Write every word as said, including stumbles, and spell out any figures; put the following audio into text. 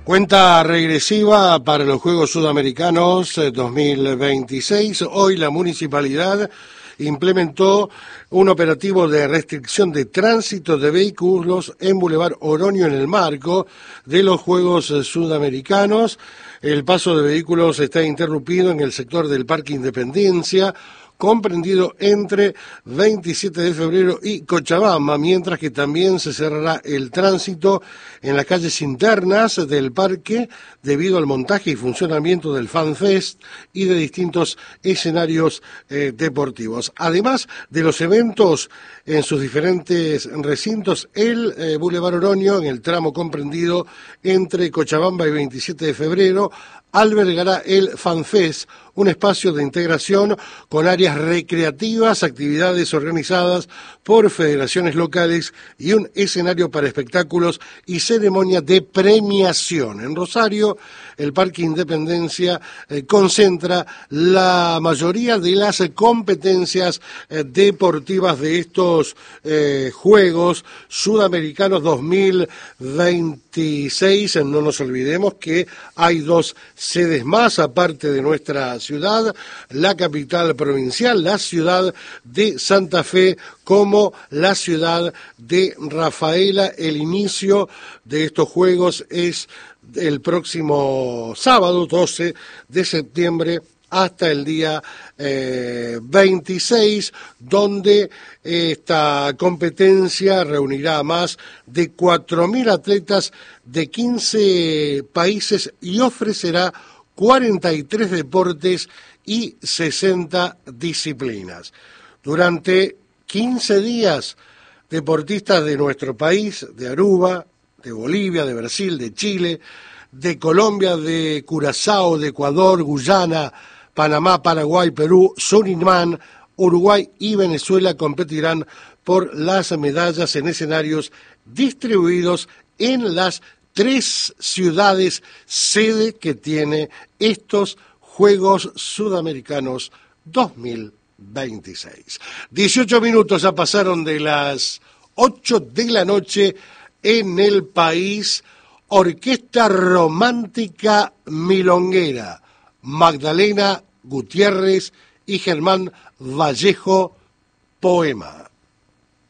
Cuenta regresiva para los Juegos Sudamericanos dos mil veintiséis. Hoy la municipalidad implementó un operativo de restricción de tránsito de vehículos en Boulevard Oroño en el marco de los Juegos Sudamericanos. El paso de vehículos está interrumpido en el sector del Parque Independencia, comprendido entre veintisiete de febrero y Cochabamba, mientras que también se cerrará el tránsito en las calles internas del parque debido al montaje y funcionamiento del FanFest y de distintos escenarios eh, deportivos. Además de los eventos en sus diferentes recintos, el eh, Boulevard Oroño, en el tramo comprendido entre Cochabamba y veintisiete de febrero, albergará el FanFest, un espacio de integración con áreas recreativas, actividades organizadas por federaciones locales y un escenario para espectáculos y ceremonia de premiación. En Rosario, el Parque Independencia eh, concentra la mayoría de las competencias eh, deportivas de estos eh, Juegos Sudamericanos dos mil veintiséis. No nos olvidemos que hay dos sedes más, aparte de nuestra ciudad, la capital provincial, la ciudad de Santa Fe, como la ciudad de Rafaela. El inicio de estos Juegos es el próximo sábado, doce de septiembre, hasta el día eh, veintiséis, donde esta competencia reunirá a más de cuatro mil atletas de quince países y ofrecerá cuarenta y tres deportes y sesenta disciplinas. Durante quince días, deportistas de nuestro país, de Aruba, de Bolivia, de Brasil, de Chile, de Colombia, de Curazao, de Ecuador, Guyana, Panamá, Paraguay, Perú, Surinam, Uruguay y Venezuela competirán por las medallas en escenarios distribuidos en las tres ciudades sede que tiene estos Juegos Sudamericanos dos mil veintiséis. dieciocho minutos ya pasaron de las ocho de la noche en el país. Orquesta Romántica Milonguera, Magdalena Gutiérrez y Germán Vallejo, Poema.